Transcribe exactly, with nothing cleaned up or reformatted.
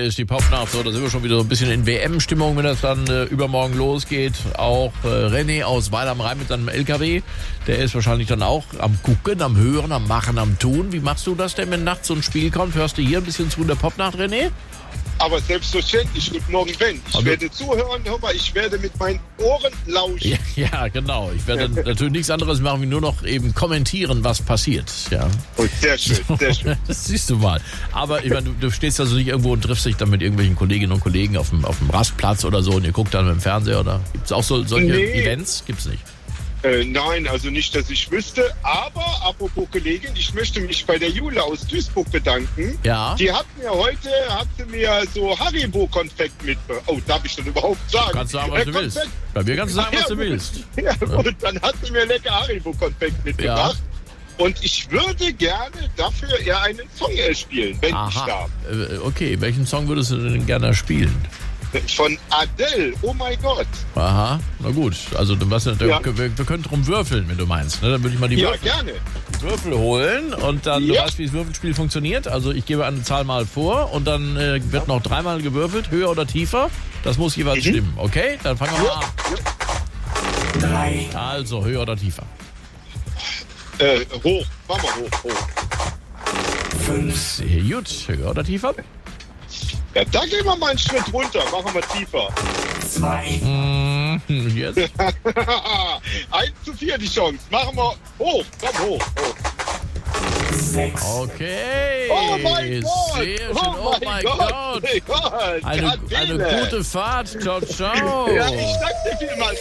ist die Popnacht. So, da sind wir schon wieder so ein bisschen in W M-Stimmung, wenn das dann äh, übermorgen losgeht. Auch äh, René aus Weil am Rhein mit seinem L K W, der ist wahrscheinlich dann auch am Gucken, am Hören, am Machen, am Tun. Wie machst du das denn, wenn nachts so ein Spiel kommt? Hörst du hier ein bisschen zu in der Popnacht, René? Aber selbstverständlich, guten Morgen, Ben. Ich Aber werde zuhören, hör mal, ich werde mit meinen Ohren lauschen. Ja, ja, genau. Ich werde natürlich nichts anderes machen, wie nur noch eben kommentieren, was passiert. Ja. Oh, sehr schön, sehr schön. Das siehst du mal. Aber ich meine, du, du stehst also nicht irgendwo und triffst dich dann mit irgendwelchen Kolleginnen und Kollegen auf dem, auf dem Rastplatz oder so und ihr guckt dann mit dem Fernseher oder gibt es auch so, solche Nee. Events? Gibt's nicht. Äh, nein, also nicht, dass ich wüsste. Aber, apropos Kollegin, ich möchte mich bei der Jule aus Duisburg bedanken. Ja. Die hat mir heute, hat sie mir so Haribo-Konfekt mitgebracht. Oh, darf ich das überhaupt sagen? Du kannst sagen, was Äh, du willst. Konfekt. Bei mir kannst du sagen, was Ja, du gut. willst. Ja, und dann hat sie mir lecker Haribo-Konfekt mitgebracht. Und ich würde gerne dafür eher einen Song spielen, wenn ich Aha. darf. Äh, Okay, welchen Song würdest du denn gerne spielen? Von Adele, oh mein Gott. Aha, na gut. Also du was, Ja. wir, wir können drum würfeln, wenn du meinst. Ne? Dann würde ich mal die Ja, Würfel, gerne. Würfel holen und dann, du Ja. weißt, wie das Würfelspiel funktioniert. Also ich gebe eine Zahl mal vor und dann äh, wird noch dreimal gewürfelt, höher oder tiefer. Das muss jeweils Mhm. stimmen, okay? Dann fangen wir mal an. Ja. drei, Also höher oder tiefer. Äh, hoch, mach mal hoch, hoch. fünf, Sehr gut, höher oder tiefer? Ja, da gehen wir mal einen Schritt runter, machen wir tiefer. zwei, Mhm, yes. eins zu vier die Chance, machen wir hoch, komm hoch, hoch. sechs, Okay. Oh mein Gott, Sehr schön, oh, oh mein Gott. Gott. Eine, eine Adele. gute Fahrt, ciao, ciao. Ja, ich danke dir vielmals.